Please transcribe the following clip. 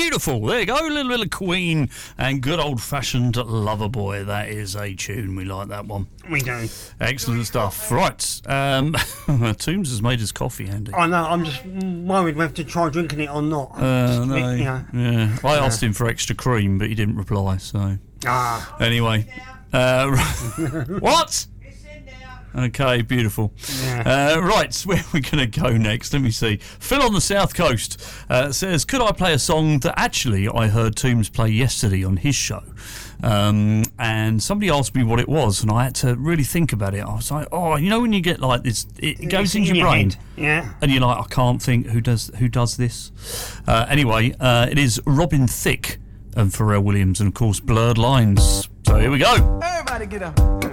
Beautiful. There you go. A little bit of Queen and good old-fashioned Loverboy. That is a tune. We like that one. We do. Excellent stuff. Right. Toombs has made his coffee, Andy. I know. I'm just worried whether to try drinking it or not. No. Yeah. I asked him for extra cream, but he didn't reply, so... Anyway. What? Okay, beautiful. Yeah. Right, where are we going to go next? Let me see. Phil on the South Coast says, could I play a song that actually I heard Toombs play yesterday on his show? And somebody asked me what it was, and I had to really think about it. I was like, oh, you know when you get like this, it goes into your brain. Head. Yeah. And you're like, I can't think who does this. Anyway, it is Robin Thicke and Pharrell Williams, and of course Blurred Lines. So here we go. Everybody get up.